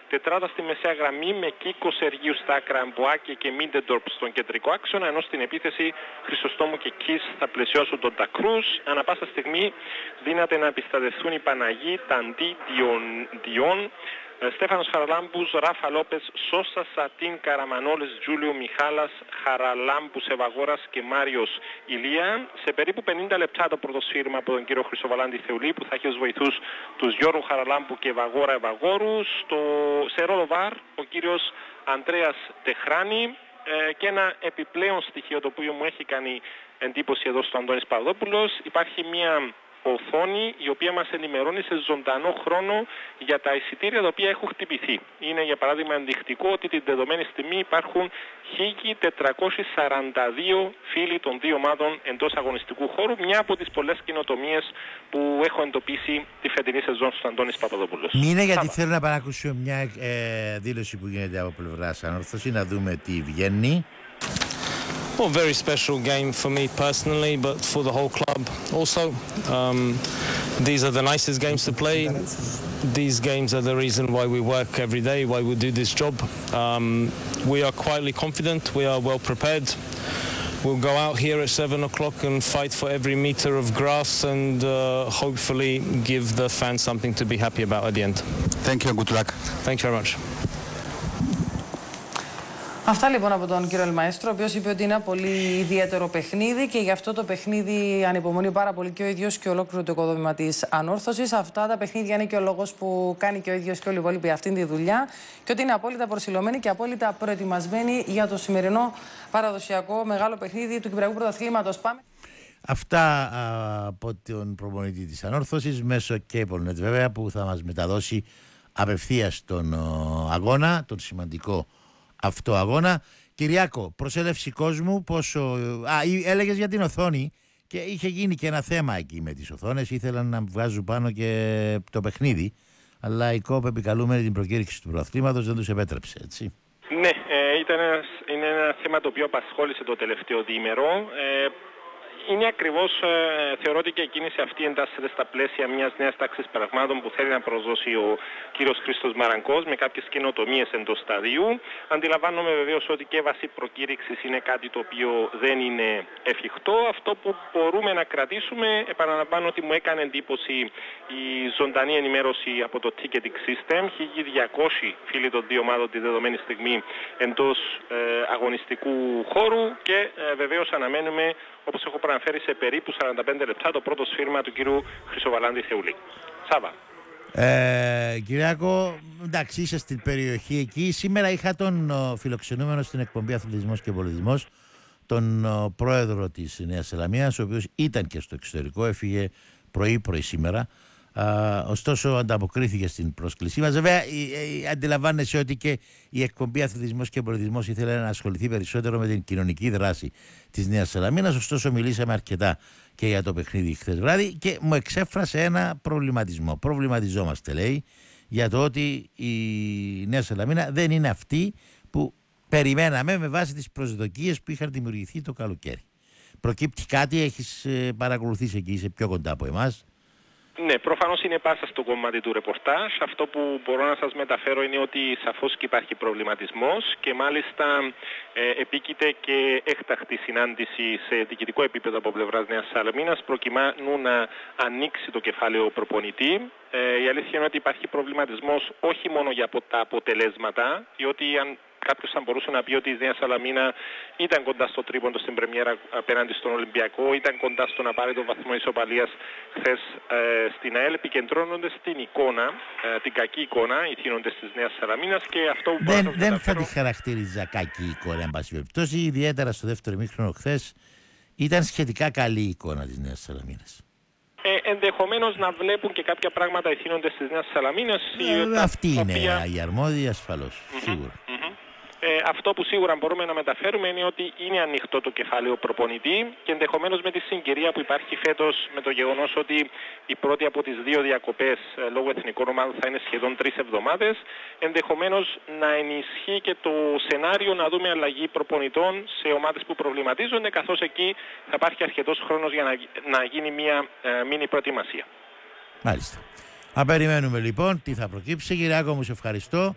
τετράδα στη μεσαία γραμμή με Κίκο Σεργίου στα άκρα, Μποάκε και Μίντεντορπ στον κεντρικό άξονα, ενώ στην επίθεση Χρυσοστόμου και Κις θα πλαισιώσουν τον Τακρούς. Ανά πάσα στιγμή δύναται να επιστατευτούν οι Παναγί, Ταντί, Διόν, Στέφανος Χαραλάμπους, Ράφα Λόπες, Σώσα Σατίν, Καραμανόλης, Τζούλιο Μιχάλας, Χαραλάμπους, Ευαγόρας και Μάριος Ηλία. Σε περίπου 50 λεπτά το πρώτο σφύριγμα από τον κύριο Χρυσοβαλάντη Θεουλή, που θα έχει ως βοηθούς τους Γιώργου Χαραλάμπου και Ευαγόρα Ευαγόρου. Σε ρόλο βαρ ο κύριος Ανδρέας Τεχράνη, και ένα επιπλέον στοιχείο το οποίο μου έχει κάνει εντύπωση εδώ στο Αντώνης Παπαδόπουλος. Υπάρχει μια οθόνη η οποία μας ενημερώνει σε ζωντανό χρόνο για τα εισιτήρια τα οποία έχουν χτυπηθεί. Είναι για παράδειγμα ενδεικτικό ότι την δεδομένη στιγμή υπάρχουν 1.442 φίλοι των δύο ομάδων εντός αγωνιστικού χώρου, μια από τις πολλές καινοτομίες που έχω εντοπίσει τη φετινή σεζόν στους Αντώνης Παπαδόπουλος. Μείνε, γιατί θέλω να παρακούσω μια δήλωση που γίνεται από πλευράς Ανόρθωση, να δούμε τι βγαίνει. Well, very special game for me personally, but for the whole club also. These are the nicest games to play. These games are the reason why we work every day, why we do this job. We are quietly confident, we are well prepared. We'll go out here at 7 o'clock and fight for every meter of grass and hopefully give the fans something to be happy about at the end. Thank you and good luck. Thank you very much. Αυτά λοιπόν από τον κύριο Ελμαέστρο, ο οποίος είπε ότι είναι ένα πολύ ιδιαίτερο παιχνίδι και γι' αυτό το παιχνίδι ανυπομονεί πάρα πολύ και ο ίδιος και ολόκληρο το οικοδόμημα της Ανόρθωσης. Αυτά τα παιχνίδια είναι και ο λόγος που κάνει και ο ίδιος και όλοι οι υπόλοιποι αυτήν τη δουλειά και ότι είναι απόλυτα προσιλωμένοι και απόλυτα προετοιμασμένοι για το σημερινό παραδοσιακό μεγάλο παιχνίδι του Κυπριακού Πρωταθλήματος. Πάμε. Αυτά από τον προπονητή της Ανόρθωσης μέσω Cablenet βέβαια, που θα μας μεταδώσει απευθείας τον αγώνα, τον σημαντικό αυτό αγώνα. Κυριάκο, προσέλευση κόσμου, πόσο... έλεγες για την οθόνη και είχε γίνει και ένα θέμα εκεί με τις οθόνες, ήθελαν να βγάζουν πάνω και το παιχνίδι, αλλά η ΚΟΠ, επικαλούμενη την προκήρυξη του πρωταθλήματος, δεν τους επέτρεψε, έτσι. Ναι, είναι ένα θέμα το οποίο απασχόλησε το τελευταίο διήμερο. Είναι ακριβώς, θεωρώ ότι και η κίνηση αυτή εντάσσεται στα πλαίσια μιας νέας τάξης πραγμάτων που θέλει να προσδώσει ο κύριος Χρήστος Μαραγκός με κάποιες καινοτομίες εντός σταδίου. Αντιλαμβάνομαι βεβαίως ότι και βάση προκήρυξης είναι κάτι το οποίο δεν είναι εφικτό. Αυτό που μπορούμε να κρατήσουμε, επαναλαμβάνω ότι μου έκανε εντύπωση η ζωντανή ενημέρωση από το Ticketing System. 1.200 φίλοι των δύο ομάδων τη δεδομένη στιγμή εντός αγωνιστικού χώρου και βεβαίως αναμένουμε, όπως έχω προαναφέρει, σε περίπου 45 λεπτά το πρώτο σφύριγμα του κύριου Χρυσοβαλάντη Θεουλή. Σάβα. Κυριάκο, εντάξει, είσαι στην περιοχή εκεί. Σήμερα είχα τον φιλοξενούμενο στην εκπομπή Αθλητισμός και Πολιτισμός, τον πρόεδρο της Νέας Σαλαμίνας, ο οποίος ήταν και στο εξωτερικό, έφυγε πρωί σήμερα. Ωστόσο ανταποκρίθηκε στην πρόσκλησή μας. Βέβαια αντιλαμβάνεσαι ότι και η εκπομπή Αθλητισμός και Πολιτισμός ήθελε να ασχοληθεί περισσότερο με την κοινωνική δράση της Νέας Σαλαμίνας. Ωστόσο μιλήσαμε αρκετά και για το παιχνίδι χθες βράδυ και μου εξέφρασε ένα προβληματισμό. Προβληματιζόμαστε, λέει, για το ότι η Νέα Σαλαμίνα δεν είναι αυτή που περιμέναμε με βάση τις προσδοκίες που είχαν δημιουργηθεί το καλοκαίρι. Προκύπτει κάτι, έχεις παρακολουθήσει εκεί, είσαι πιο κοντά από εμάς? Ναι, προφανώς είναι πάσα στο κομμάτι του ρεπορτάζ. Αυτό που μπορώ να σας μεταφέρω είναι ότι σαφώς και υπάρχει προβληματισμός και μάλιστα επίκειται και έκτακτη συνάντηση σε διοικητικό επίπεδο από πλευράς Νέας Σαλαμίνας προκειμένου να ανοίξει το κεφάλαιο προπονητή. Η αλήθεια είναι ότι υπάρχει προβληματισμός όχι μόνο για τα αποτελέσματα, διότι αν κάποιος θα μπορούσε να πει ότι η Νέα Σαλαμίνα ήταν κοντά στο τρίποντο στην πρεμιέρα απέναντι στον Ολυμπιακό, ήταν κοντά στο να πάρει το βαθμό ισοπαλίας χθες στην ΑΕΛ, επικεντρώνονται στην εικόνα, την κακή εικόνα, οι θύνοντες της Νέας Σαλαμίνας και αυτό που δεν θα τη χαρακτηρίζα κακή εικόνα, εν πάση περιπτώσει. Ιδιαίτερα στο δεύτερο ημίχρονο χθες ήταν σχετικά καλή η εικόνα της Νέας Σαλαμίνας. Ενδεχομένως να βλέπουν και κάποια πράγματα οι θύνοντες της Νέας Σαλαμίνας. Αυτή είναι η αρμόδια, ασφαλώς, σίγουρα. Αυτό που σίγουρα μπορούμε να μεταφέρουμε είναι ότι είναι ανοιχτό το κεφάλαιο προπονητή και ενδεχομένως με τη συγκυρία που υπάρχει φέτος, με το γεγονός ότι η πρώτη από τις δύο διακοπές λόγω εθνικών ομάδων θα είναι σχεδόν 3 εβδομάδες, ενδεχομένως να ενισχύει και το σενάριο να δούμε αλλαγή προπονητών σε ομάδες που προβληματίζονται, καθώς εκεί θα υπάρχει αρκετός χρόνος για να γίνει μια μίνι προετοιμασία. Μάλιστα. Θα περιμένουμε λοιπόν τι θα προκύψει. Κυριάκο μου, σε ευχαριστώ.